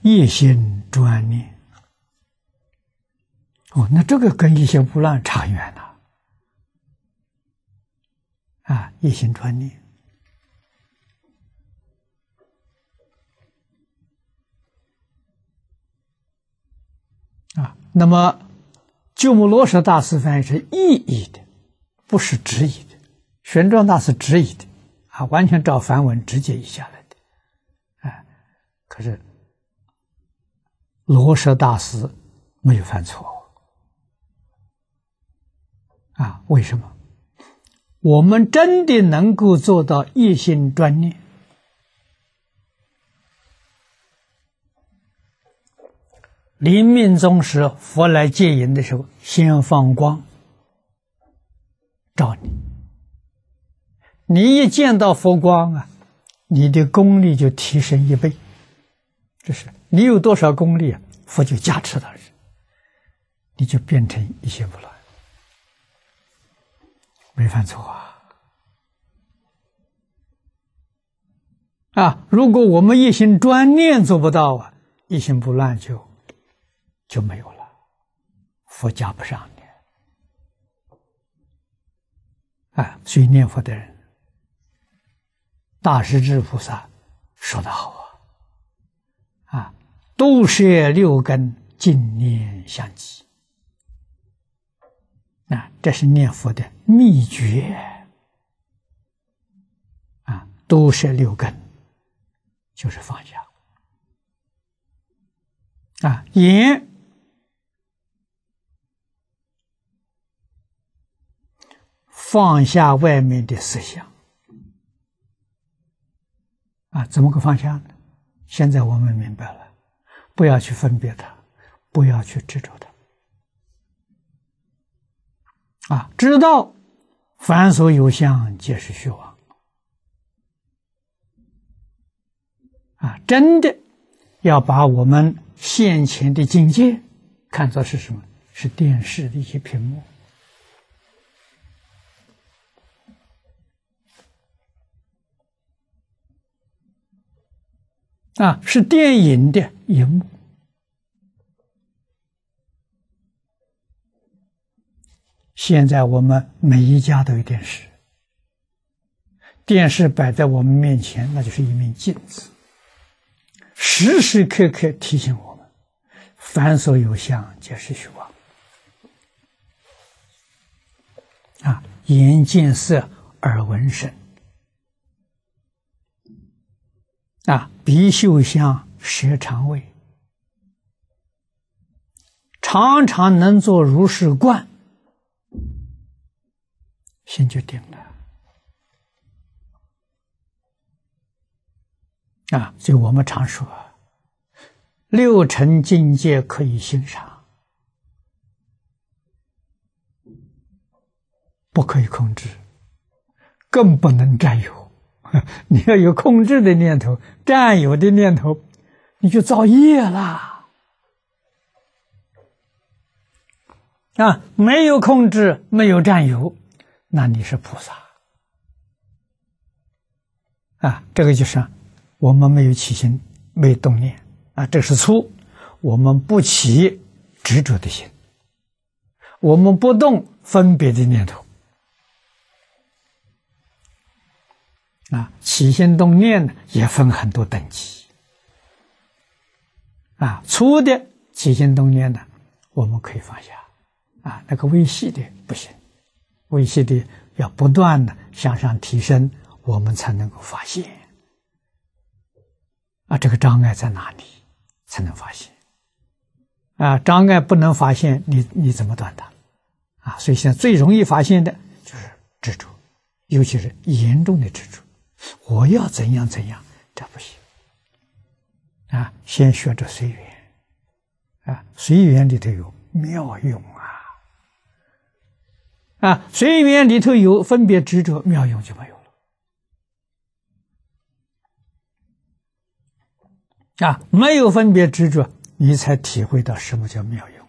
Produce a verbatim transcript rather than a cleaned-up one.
一心专念。哦，那这个跟一心不乱差很远了。啊，一心专念。啊，那么鸠摩罗什大师翻译是意译的，不是直译的。玄奘大师直译的，啊，完全照梵文直接译下来的。哎，可是罗什大师没有犯错。啊，为什么？我们真的能够做到一心专念。临命终时，佛来接引的时候，先放光照你。你一见到佛光啊，你的功力就提升一倍。这是你有多少功力啊，佛就加持到你，你就变成一心不乱，没犯错啊！啊，如果我们一心专念做不到啊，一心不乱就就没有了，佛加不上你。啊，所以念佛的人，大势至菩萨说得好啊，啊，度摄六根，净念相继。啊，这是念佛的秘诀啊！度摄六根就是放下啊，眼放下外面的思想啊，怎么个放下呢？现在我们明白了，不要去分别它，不要去执着它。啊，知道凡所有相，皆是虚妄。啊，真的要把我们现前的境界看作是什么？是电视的一些屏幕。啊，是电影的荧幕。现在我们每一家都有电视，电视摆在我们面前，那就是一面镜子，时时刻刻提醒我们：凡所有相，皆是虚妄。啊，眼见色，耳闻声，啊，鼻嗅香，舌尝味，常常能做如是观。心就定了啊！所以我们常说，六尘境界可以欣赏，不可以控制，更不能占有。你要有控制的念头、占有的念头，你就造业了啊！没有控制，没有占有。那你是菩萨啊！这个就是我们没有起心，没有动念啊，这是粗。我们不起执着的心，我们不动分别的念头啊。起心动念呢，也分很多等级啊。粗的起心动念呢，我们可以放下啊，那个微细的不行。微细的要不断的向上提升，我们才能够发现啊，这个障碍在哪里才能发现啊？障碍不能发现，你你怎么断它啊？所以现在最容易发现的就是执着，尤其是严重的执着。我要怎样怎样，这不行啊！先学着随缘啊，随缘里头有妙用啊。啊，随缘里头有分别执着，妙用就没有了。啊，没有分别执着，你才体会到什么叫妙用。